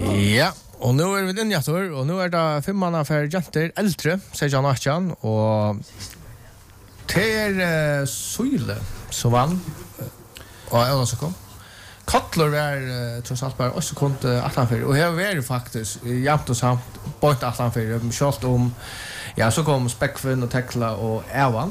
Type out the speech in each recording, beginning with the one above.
Ja, och nu är vi inne i och nu är det 5 manna för jenter äldre, säger Jan Achan, och det Syle som vann och jag också kom. Kattler var trots allt bara 8 sekunder atlanför och här var det faktiskt jämnt och samt på atlanför skott om ja så kom Späckfinn och Tekla och Evan.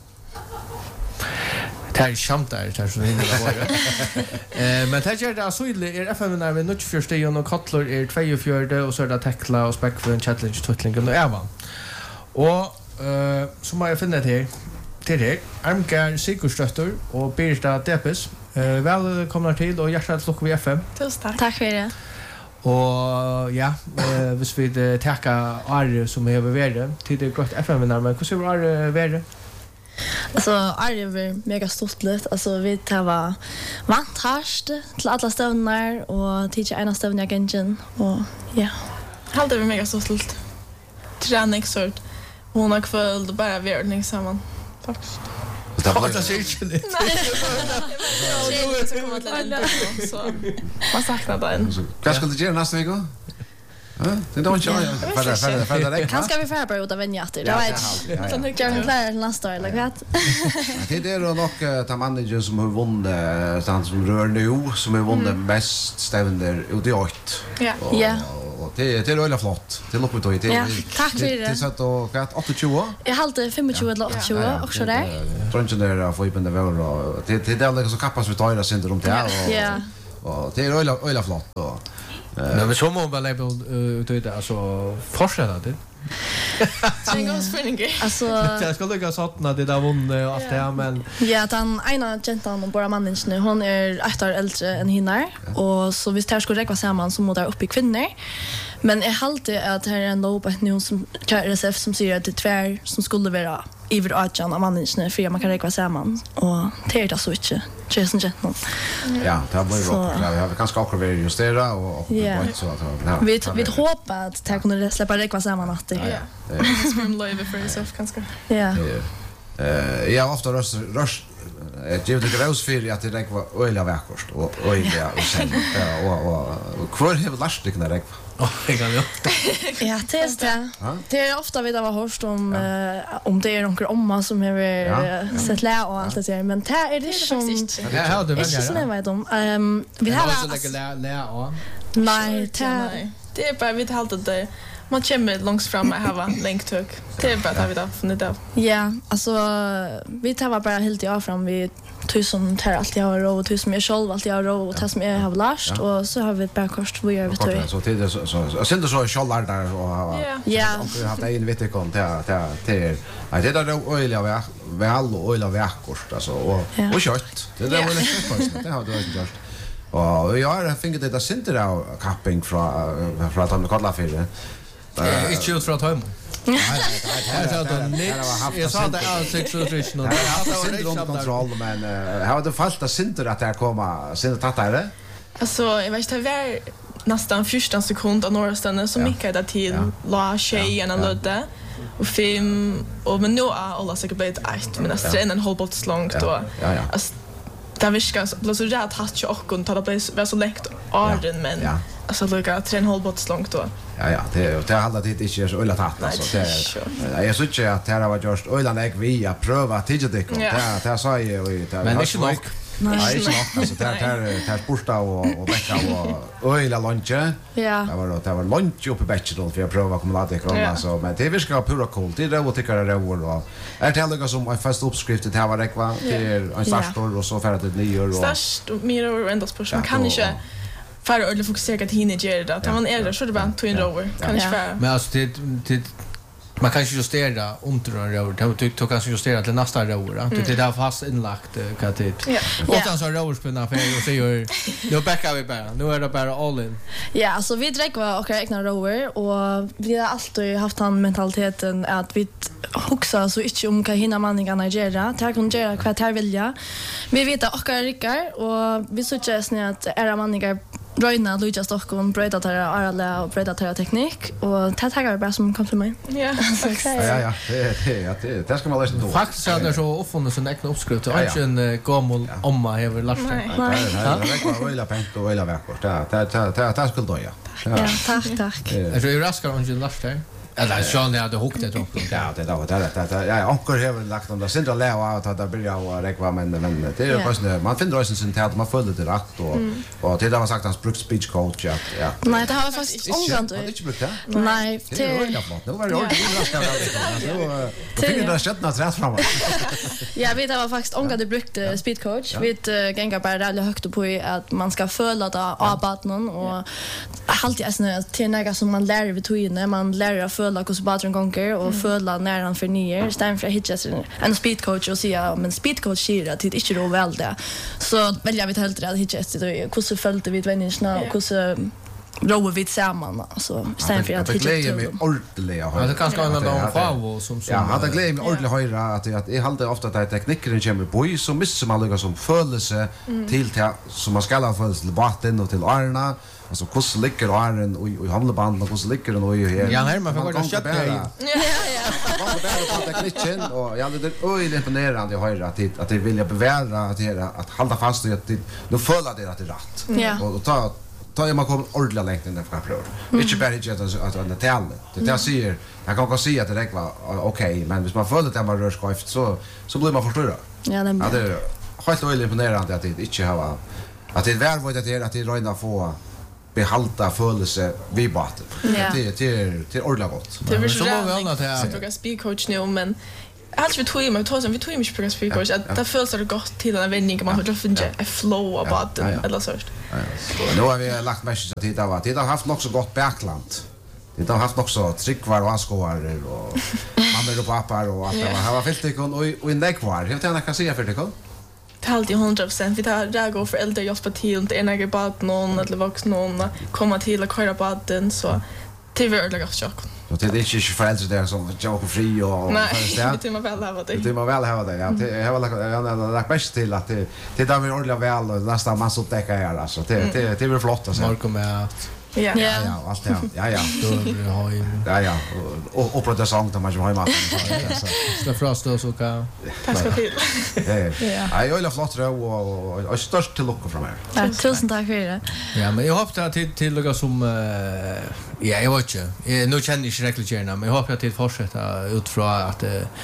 Det är skämt där så hinner det. Men det är Syle är FN när vi nu första och Kattler är 24 och så är det Tekla och Späckfinn Challenge Twittlingen och Evan. Och som jag finner här till det Armkar Sigurdstötter och Birta Depes. Välkomna till och hjärtligt tack för FM. Tusen tack. Tack för det. Och ja, hvis vi tackar Arre som är över till det gott FM-vinnare, men hur ser Arre värre? Alltså Arre var mega stoltligt. Alltså vi var vant harst till alla stövnar och teacher ena stövn jag engine och ja. Allt är mega stoltligt. Träningssort. Hon har kväll bara världning samman. Tack. Det ser inte det. Så man saknar den. Vad ska du göra nästa vecka? Det är inte jag. Kan ska vi färra bara ut av vänjatter. Det var ett jag klarar nästa år eller vad? Det är nog ta manager som har vunnit stant som rör nu som har vunnit mest stävner ut i 8. Ja. Det är väldigt flott. Det loppet då det. Tack för det. Det satt och 28. Jag hade 25 eller 28 också där. Trunchen där får ju det väl och det är det så kappas vi tar det sen runt här och det är väldigt flott och men så må man label ut alltså fortsätta det. Alltså jag ska lägga såna det där vann och allt det men ja den ena gentan och bara mannen nu hon är 8 år äldre än hinnar och så visst här skulle räkva samman så mot där uppe i kvinnor. Men jag håller att det här är en lopp att nu som RSF som säger att det tvär som skulle vara över 18 av mannen för man kan räkva samman och det är det så inte. Jason Genton. Ja, det var ju bra. Vi har ganska också vi justera och så att vi hoppas att det kunde släppa räkva samman att det. Ja. Som live för RSF ganska. Ja. Jag ofta rush det är det grås för att det räkva öliga verkost och öliga och sen och kvar har lastigt när räkva. Det kan jag. Ja, det är ofta vi har hört om det är några omma som har sett lä och allt det där men det är det som Det har du väl jag vet om vi har alltså lä och nej det är bara vi har alltid det man kommer långt fram med hava länktök. Det är bara att vi där funnit av. Ja, alltså vi tar bara helt i fram vi tusen tar allt jag har och tusen jag själv allt jag har och tas med har lärt och så har vi bara kort vad gör vi till. Så det är så sen det så skallar där och ja. Vi har haft en vet kon till det där öliga väl och öliga verkost alltså och kött. Det där var lite det har du inte gjort. Och jag har fingret det där center av capping från att de kallar för det. Inte ut från hem. Nej, jag sa det är sexualtrisen och det har kontroll men har det fallit att center att det komma sen att ta det. Alltså jag vet det var nästan 14 sekunder några stunder så mycket där till la tjejen och lödde och film och men nu är alla säkert blivit 8 men nästan en halvbolt långt och alltså där viskas så rätt hatt jag och kunde ta det var så lätt arden men alltså lika 3,5 bots långt då. Ja, det handlar det inte är så illa tatt alltså det. Jag tycker att det har varit just öland ägg vi att pröva tidigt det. Det sa jag ju det. Men det är nog. Nej, inte nog. Alltså där sporta och bäcka och öla lunch. Ja. Det var lunch uppe i bäcken för jag pröva komma ladda ikon alltså men det viskar pura coolt. Det är det tycker det är och är det liksom som en fast uppskrift det här var det kvar till en startstor och så för att det nyår och start mer och ända på man kan inte för att fokusera till hinna göra det. Tar man äldre så det bara twin over. Kan inte för. Men alltså det man kan ju justera under en rower. Du kan justera till nästa rower. Det är där fast inlagt katet. Och sen så rowerspinna för och så gör nu backar vi bara. Nu är det bara all in. Ja, alltså vi dricker och egna rower och vi har alltid haft den mentaliteten att vi huxar så inte om kan hinna manningarna göra. Det kan göra vad det vilja. Vi vet att och rickar och vi suggesterar att era manningar Röjna, Lucia Stockholm, bröda till Arala och bröda till teknik. Och det tackar vi bara som komplimang. Ja, ja. Det ska man läsa då. Faktiskt är det så uppfunnit sin egen uppskrift. Och inte en gammal omma över Larsen. Nej. Det var öjla pengt och öjla vackert. Det skulle då, ja. Ja, tack. Alltså, är raskare än sin Larsen? Eller Sean hade huggit det upp. Ja, det där. Ja, onkel har lagt om det syndra leva att det börjar att räkva men det är ju kostnad. Man finner också sin tal man följer det rätt och det har sagt hans Brooks speech coach ja. Nej, det har faktiskt omgått. Det är inte brukt det. Nej, det är ju flott. Nu var det ordentligt raskare alltså. Då fick det sätta rätt framåt. Ja, vi det var faktiskt omgått det brukt speed coach. Vi gänga bara rätt högt på att man ska följa det abaten och alltid är till några som man lär vid tojen, man lär att följa hur badren gånger och följa när han förnyar. Istället för att hitta en speedcoach och säga men speedcoach säger att det inte är väl det. Så väljer vi helt rätt att hitta hur så följde vi vännerna och hur roar vi samman alltså istället för att hitta det mig ordentligt ja det kanske en av de favo som ja hade glömt mig ordentligt höra att jag håller ofta att tekniken kommer på så missar man liksom följelse till som man ska ha följelse till vatten och till arna. Alltså hur ligger Arnen och handleband och hur ligger den och här. Ja, här man får gå kött där. Ja. Man får bara ta tekniken och jag det är öjligt imponerande jag hör att det vill jag bevära att hålla fast i att nu följer det att det är rätt. Ja. Och ta man kommer ordentligt längt in där för prov. Inte bara inte att det tal. Det säger jag kan säga att det var okej, men hvis man följer det man rör skiftet så blir man förstörd. Ja, det är det helt öjligt imponerande att det inte har att det är värd att det röjna få behalta följelse vid baten. Det är ordentligt gott. Det är så många att jag speedcoach nu men allt vi tog mig mycket på speedcoach att det följs det gott till en vändning man har funnit en flow av baten eller så. Nu har vi lagt mest att det har haft något så gott backland. Det har haft också tryckvar och anskåare och mammor och pappar och att det var fyllt ikon och en däckvar. Jag vet inte kan säga för det ikon. Det är alltid 100%. Vi tar räg och föräldrar hjälpa till inte en egen bad någon eller vuxen någon komma till och köra baden så det är väldigt gott chock. Så det är inte föräldrar där som joker fri och nej, det är man väl ha det. Det är man väl ha det. Ja, det har lagt bäst till att det där vi ordentligt väl och nästan massa upptäcka här alltså. Det är flott alltså. Marko med ja, allt det. Ja. Då har ju ja. Och på det sånt man ju har maten så. Så frost och så kan. Tack så till. Ja, jag är flott och störst till lucka från här. Tusen tack för det. Ja, men jag hoppas att till några som ja, jag vet inte. Nu känner jag inte riktigt gärna, men jag hoppas att det fortsätter utifrån att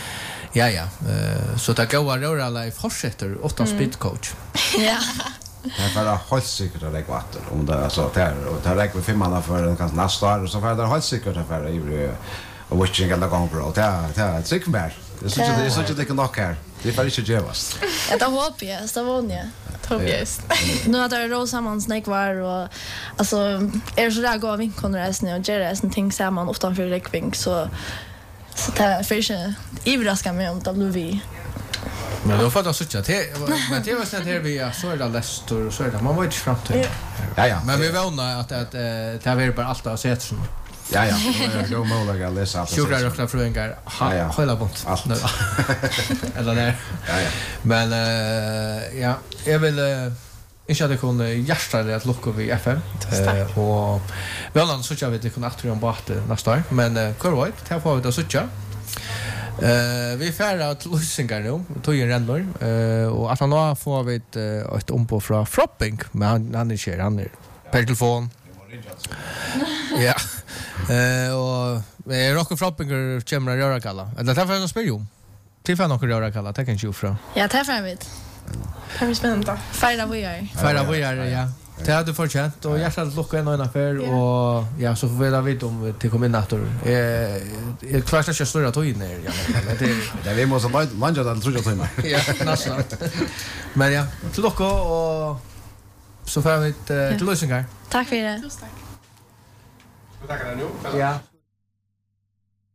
så det går att röra alla i fortsätter 8 speed coach. Ja. Det är bara helt säkert att räcka vatten om det alltså där och det räcker vi 5 månader för en kanske nästa år och så för det helt säkert att för i och watching alla gånger bro. Det är säkert mer. Det är så att det kan nog här. Det är bara inte jävast. Ja, det hoppas jag. Det var ni. Tobias. Nu har det råd samman snäckvar och alltså är så där går vinkonresan och Jerry ting samman ofta för räckvink så det är för sig överraskar mig om det blir vi. Men då får jag så att men det var sen här vi så är det Leicester och så är det man var inte fram till. Ja. Men vi vånar att det har varit bara allt att se som. Ja. Då målar jag läsa allt. Sjukar och fruengar. Hela bort. Eller där. Ja. Men ja, jag vill inte att det kunde hjärta att lucka vid FM. Och väl så jag vet det kunde att om bort nästa år, men korrekt. Här får vi det så tjå. Vi färra till Lusingar nu, tog en rännor och att han då får vi ett ombo från Fropping, men han är per telefon. Ja. Och Rock Fropping kommer att göra kalla. Eller därför jag spela om. Till fan några göra kalla, det kan ju från. Ja, det är vet. Det är spännande. Färra vi är. Ja. Det hade förtjänt och jag satt lucka en affär och ja så får vi veta om till kombinator. Klart att jag står att in ner det vi måste manja där tror jag timmar. Ja, nästan. Men ja, till lucka och så får vi till lösningar. Tack för det. Tusen tack. Tackar dig nu. Ja.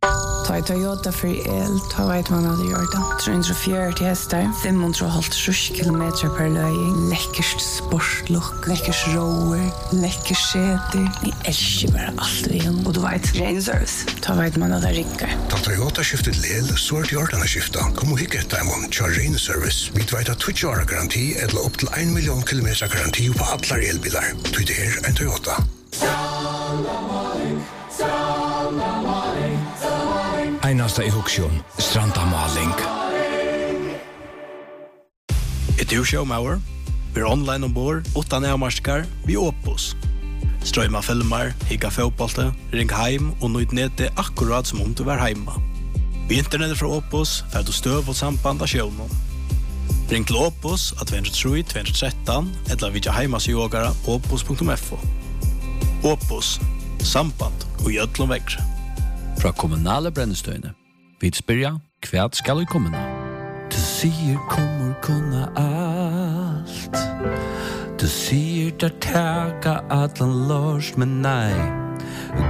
Ta i Toyota för el, ta vet man hade gjort det. 340 hästar, 550 kilometer per löjning. Läckert sportlook, läckert rower, läckert säte. Vi älskar bara allt vi gör. Och du vet, Rain Service, ta vet man hade rickar. Ta Toyota skiftet lel, så det gjort den skifta. Kom och hicka ett diamond, kör Rain Service. Vi vet att Twitch har garanti, eller upp till 1 miljon kilometer garanti på alla elbilar. Du det är en Toyota. Einasta i Huksjön, Strandamaling. Ett showmauer. Vi är online ombord, 8 närmarskar, vi Opus. Strömma filmer, hicka fotbollte, ring heim och nøyt nete akkurat som om du var hemma. Vi internetet fra Opus, för du stöv och samband av showen. Ring til Opus at 203-213 eller vidja heimasjogara opus.fo. Opus, samband og gjødlom vekkre. Fra kommunale brennestøyne. Vi spyrja, hva skal vi kommuna? Du sier kommer kunna allt. Du sier der tega atlan lors, men nei.